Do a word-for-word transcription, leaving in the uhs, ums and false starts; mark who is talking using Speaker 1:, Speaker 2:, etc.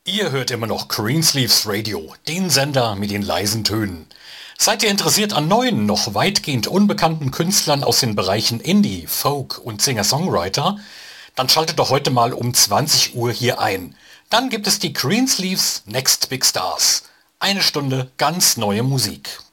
Speaker 1: Ihr hört immer noch Greensleeves Radio, den Sender mit den leisen Tönen. Seid ihr interessiert an neuen, noch weitgehend unbekannten Künstlern aus den Bereichen Indie, Folk und Singer-Songwriter? Dann schaltet doch heute mal um zwanzig Uhr hier ein. Dann gibt es die Greensleeves Next Big Stars. Eine Stunde ganz neue Musik.